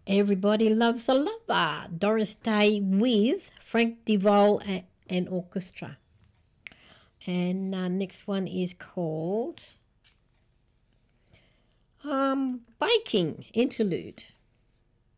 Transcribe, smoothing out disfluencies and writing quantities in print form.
Everybody Loves a Lover, Doris Day with Frank DeVol and orchestra. And next one is called Baking Interlude.